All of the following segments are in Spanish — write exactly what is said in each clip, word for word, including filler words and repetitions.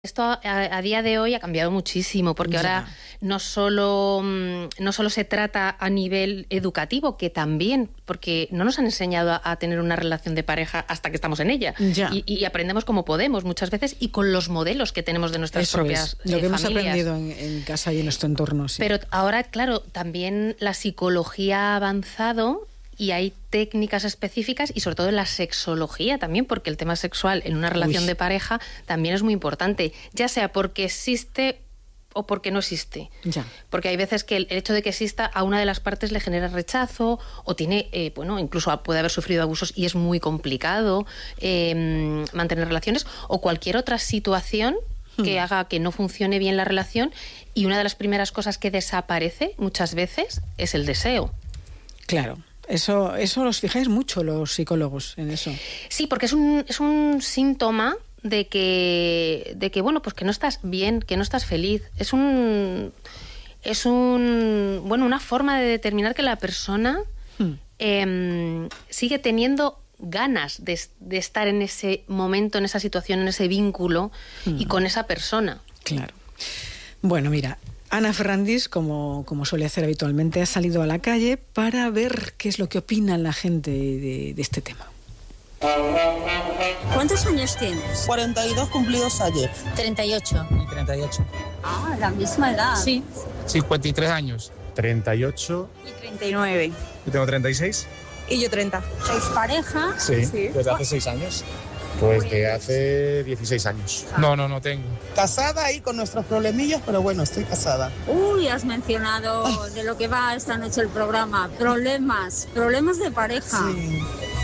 Esto a, a día de hoy ha cambiado muchísimo, porque ya. ahora no solo, no solo se trata a nivel educativo, que también, porque no nos han enseñado a, a tener una relación de pareja hasta que estamos en ella. Y, y aprendemos como podemos muchas veces y con los modelos que tenemos de nuestras Eso propias es, lo eh, que hemos familias. aprendido en, en casa y en nuestro entorno. Sí. Pero ahora, claro, también la psicología ha avanzado y hay técnicas específicas y sobre todo en la sexología también, porque el tema sexual en una relación Uy. de pareja también es muy importante, ya sea porque existe o porque no existe. Ya. Porque hay veces que el hecho de que exista a una de las partes le genera rechazo o tiene, eh, bueno, incluso puede haber sufrido abusos y es muy complicado eh, mantener relaciones, o cualquier otra situación que hmm. haga que no funcione bien la relación, y una de las primeras cosas que desaparece muchas veces es el deseo. Claro. Eso, eso los fijáis mucho los psicólogos en eso. Sí, porque es un, es un síntoma de que, de que, bueno, pues que no estás bien, que no estás feliz. Es un, es un, bueno, una forma de determinar que la persona hmm. eh, sigue teniendo ganas de, de estar en ese momento, en esa situación, en ese vínculo hmm. y con esa persona. Claro. Bueno, mira, Ana Ferrandis, como, como suele hacer habitualmente, ha salido a la calle para ver qué es lo que opina la gente de, de este tema. ¿Cuántos años tienes? cuarenta y dos cumplidos ayer. treinta y ocho. Y treinta y ocho. Ah, la misma edad. Sí. cincuenta y tres años. treinta y ocho. Y treinta y nueve. Yo tengo treinta y seis. Y yo treinta. ¿Sois pareja? Sí, sí. Desde hace seis años. Pues de hace dieciséis años. No, no, no tengo. Casada ahí con nuestros problemillas, pero bueno, estoy casada. Uy, has mencionado de lo que va esta noche el programa. Problemas, problemas de pareja. Sí.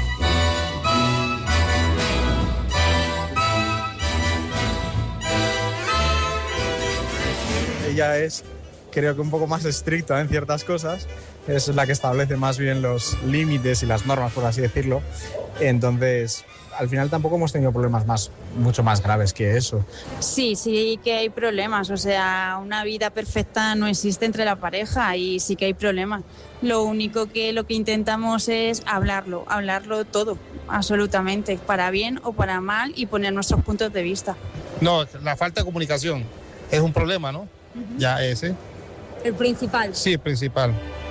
Ella es, creo que un poco más estricta en ciertas cosas. Es la que establece más bien los límites y las normas, por así decirlo. Entonces, al final tampoco hemos tenido problemas más, mucho más graves que eso. Sí, sí que hay problemas. O sea, una vida perfecta no existe entre la pareja y sí que hay problemas. Lo único que lo que intentamos es hablarlo, hablarlo todo, absolutamente, para bien o para mal, y poner nuestros puntos de vista. No, la falta de comunicación es un problema, ¿no? Uh-huh. Ya ese. ¿El principal? Sí, el principal.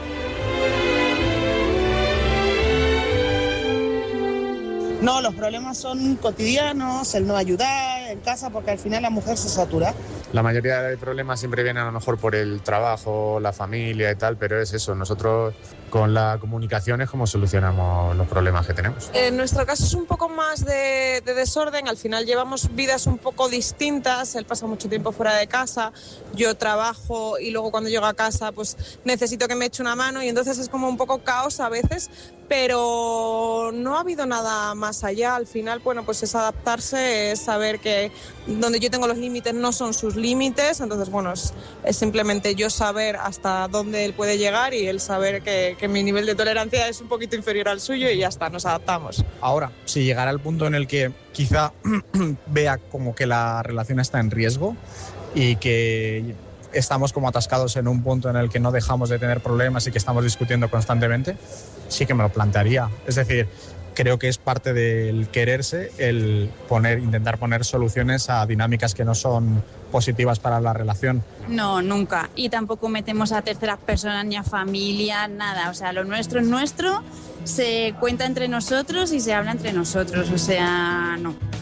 No, los problemas son cotidianos, el no ayudar en casa, porque al final la mujer se satura. La mayoría de problemas siempre vienen a lo mejor por el trabajo, la familia y tal, pero es eso, nosotros con la comunicación es como solucionamos los problemas que tenemos. En nuestro caso es un poco más de, de desorden, al final llevamos vidas un poco distintas, él pasa mucho tiempo fuera de casa, yo trabajo y luego cuando llego a casa pues necesito que me eche una mano, y entonces es como un poco caos a veces, pero no ha habido nada más allá. Al final, bueno, pues es adaptarse, es saber que donde yo tengo los límites no son sus límites, entonces bueno, es, es simplemente yo saber hasta dónde él puede llegar y él saber que, que mi nivel de tolerancia es un poquito inferior al suyo, y ya está, nos adaptamos. Ahora, si llegara al punto en el que quizá vea como que la relación está en riesgo y que estamos como atascados en un punto en el que no dejamos de tener problemas y que estamos discutiendo constantemente, sí que me lo plantearía. Es decir, creo que es parte del quererse el poner, intentar poner soluciones a dinámicas que no son positivas para la relación. No, nunca. Y tampoco metemos a terceras personas ni a familia, nada. O sea, lo nuestro es nuestro, se cuenta entre nosotros y se habla entre nosotros. O sea, no.